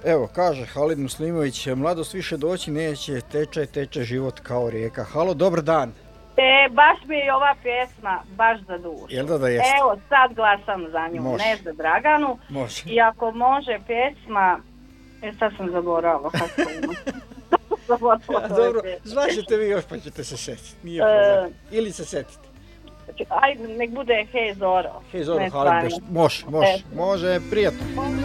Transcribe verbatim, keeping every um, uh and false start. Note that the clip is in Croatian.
Evo, kaže Halid Muslimović, mladost više doći neće, teče, teče život kao rijeka. Halo, dobar dan. E, baš mi je ova pjesma baš za dušu. Jel da da jeste? Evo, sad glasam za nju, Može. ne za Draganu. Može. I ako može pjesma, e sad sam zaboravila kako to ima. A, dobro, zvaćete vi još pa ćete se setiti, nije E, problem. Ili se setite. Ajde, nek bude Hej Zoro. Hej Zoro, Ne, Halid, stvarno. može, može, E. može, prijatno.